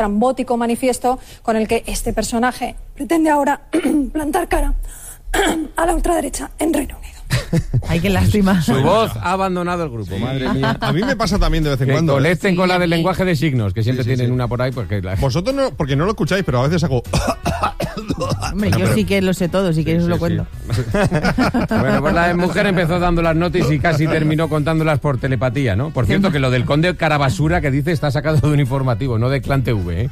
trambótico manifiesto con el que este personaje pretende ahora plantar cara a la ultraderecha en Reino Unido. Ay, qué lástima. Su voz ha abandonado el grupo, madre mía. A mí me pasa también de vez en Que cuando. colecten con la del lenguaje de signos, que siempre tienen una por ahí. Porque Vosotros no, porque no lo escucháis, pero a veces hago... Hombre, yo sí que lo sé todo, si quieres os lo cuento. Bueno, pues la mujer empezó dando las notas y casi terminó contándolas por telepatía, ¿no? Por cierto, que lo del conde Carabasura que dice está sacado de un informativo, no de Clan TV, ¿eh?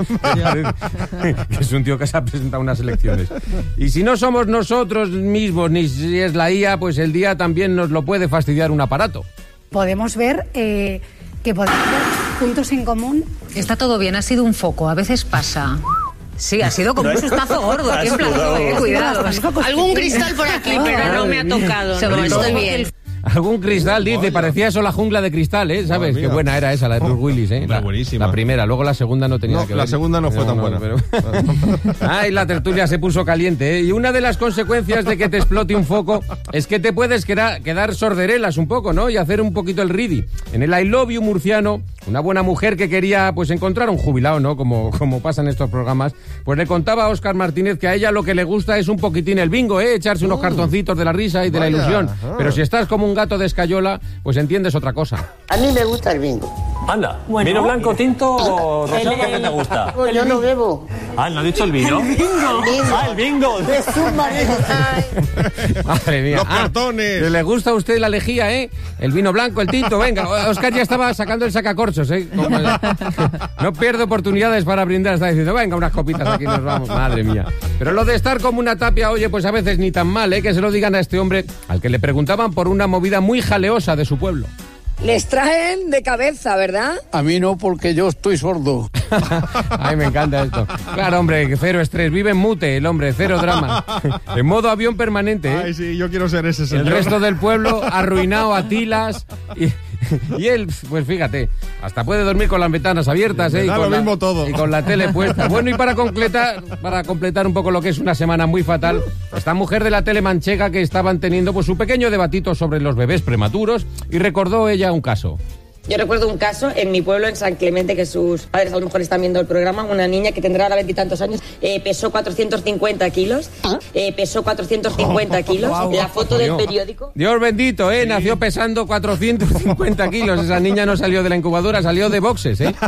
Que es un tío que se ha presentado a unas elecciones. Y si no somos nosotros mismos, ni si es la IA, pues el día también nos lo puede fastidiar un aparato. Podemos ver que podemos ver puntos en común. Está todo bien, ha sido un foco, a veces pasa. Sí, ha sido como un sustazo gordo, qué plazo, cuidado. Algún cristal por aquí, pero no me ha tocado. No, estoy bien. Algún cristal, dice, parecía eso la jungla de cristal, ¿eh? ¿Sabes? Qué buena era esa, la de Bruce Willis, ¿eh? Buenísima. La primera, luego la segunda no tenía que ver. La segunda no fue tan buena. Pero... Ay, la tertulia se puso caliente, ¿eh? Y una de las consecuencias de que te explote un foco es que te puedes quedar sorderelas un poco, ¿no? Y hacer un poquito el ridi. En el I Love You murciano, una buena mujer que quería, pues, encontrar un jubilado, ¿no? Como pasa en estos programas, pues le contaba a Óscar Martínez que a ella lo que le gusta es un poquitín el bingo, ¿eh? Echarse unos cartoncitos de la risa y de la ilusión. Pero si estás como un gato de escayola, pues entiendes otra cosa. A mí me gusta el bingo. Anda, ¿vino blanco, tinto o rosado? ¿Qué te gusta? No, yo no bebo. Ah, ¿no ha dicho el vino? El bingo. Ah, el bingo. Es submarino. Madre mía. Los cartones. Le gusta a usted la lejía, ¿eh? El vino blanco, el tinto, venga. Óscar ya estaba sacando el sacacorchos, ¿eh? No pierdo oportunidades para brindar, está diciendo, venga, unas copitas, aquí nos vamos. Madre mía. Pero lo de estar como una tapia, oye, pues a veces ni tan mal, ¿eh? Que se lo digan a este hombre al que le preguntaban por una movida muy jaleosa de su pueblo. Les traen de cabeza, ¿verdad? A mí no, porque yo estoy sordo. Ay, me encanta esto. Claro, hombre, cero estrés. Vive en mute, el hombre, cero drama. En modo avión permanente, ¿eh? Ay, sí, yo quiero ser ese señor. El resto del pueblo arruinado a tilas y él, pues fíjate, hasta puede dormir con las ventanas abiertas, ¿eh? Da lo mismo todo. Y con la tele puesta. Bueno, y para completar un poco lo que es una semana muy fatal, esta mujer de la tele manchega que estaban teniendo pues su pequeño debatito sobre los bebés prematuros y recordó ella un caso. Yo recuerdo un caso en mi pueblo, en San Clemente, que sus padres a lo mejor están viendo el programa, una niña que tendrá ahora 20 y tantos años, pesó 450 kilos, pesó 450 kilos, la foto del periódico. Dios bendito, ¿eh? Sí. Nació pesando 450 kilos, esa niña no salió de la incubadora, salió de boxes, ¿eh?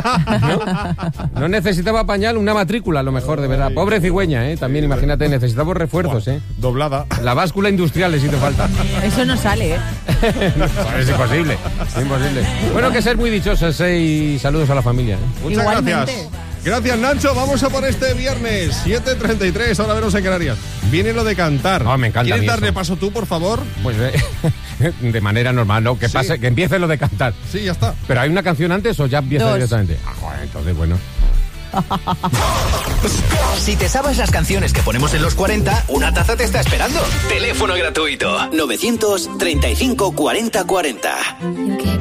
No necesitaba pañal, una matrícula a lo mejor, de verdad. Pobre cigüeña, ¿eh? También, imagínate, necesitamos refuerzos, ¿eh? Doblada. La báscula industrial les hizo falta. Eso no sale, ¿eh? No, es imposible, es imposible. Bueno, que ser muy dichosos, ¿eh? Y saludos a la familia, ¿eh? Muchas gracias. Gracias, Nacho. Vamos a por este viernes, 7:33, ahora vernos en Canarias. Viene lo de cantar. No, me encanta. ¿Quieres darle paso tú, por favor? Pues de manera normal, ¿no? Que pase, que empiece lo de cantar. Sí, ya está. ¿Pero hay una canción antes o ya empieza directamente? Ah, joder, entonces, bueno. Si te sabes las canciones que ponemos en los 40, una taza te está esperando. Teléfono gratuito 935 40 40.